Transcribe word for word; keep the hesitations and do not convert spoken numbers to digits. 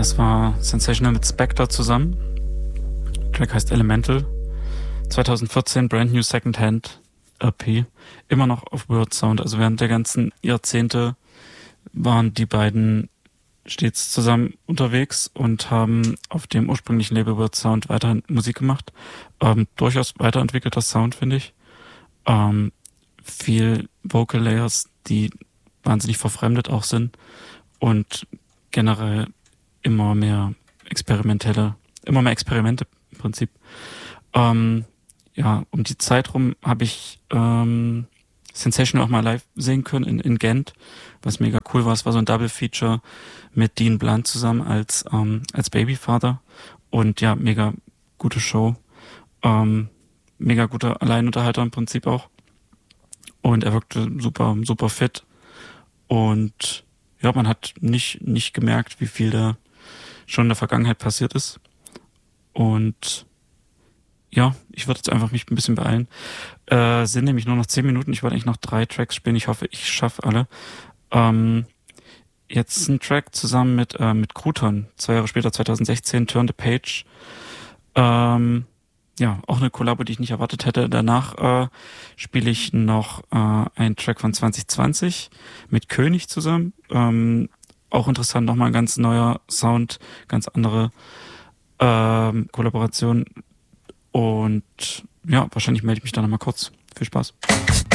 Das war Sensational mit Spectre zusammen. Der Track heißt Elemental. zwanzig vierzehn, Brand New Second Hand E P. Immer noch auf Word Sound. Also während der ganzen Jahrzehnte waren die beiden stets zusammen unterwegs und haben auf dem ursprünglichen Label Word Sound weiterhin Musik gemacht. Ähm, durchaus weiterentwickelter Sound, finde ich. Ähm, viel Vocal Layers, die wahnsinnig verfremdet auch sind und generell immer mehr experimentelle, immer mehr Experimente im Prinzip. Ähm, ja, um die Zeit rum habe ich ähm, Sensational auch mal live sehen können in, in Gent, was mega cool war. Es war so ein Double Feature mit Dean Blunt zusammen als ähm, als Babyfather und ja, mega gute Show. Ähm, mega guter Alleinunterhalter im Prinzip auch. Und er wirkte super, super fit. Und ja, man hat nicht, nicht gemerkt, wie viel da schon in der Vergangenheit passiert ist. Und ja, ich würde jetzt einfach mich ein bisschen beeilen. Äh, sind nämlich nur noch zehn Minuten. Ich wollte eigentlich noch drei Tracks spielen. Ich hoffe, ich schaffe alle. Ähm, jetzt ein Track zusammen mit, äh, mit Crouton. Zwei Jahre später, zwanzig sechzehn, Turn the Page. Ähm, ja, auch eine Kollabo, die ich nicht erwartet hätte. Danach äh, spiele ich noch äh, einen Track von zwanzig zwanzig mit König zusammen. Ähm, auch interessant, nochmal ein ganz neuer Sound, ganz andere ähm, Kollaboration. Und ja, wahrscheinlich melde ich mich dann nochmal kurz. Viel Spaß.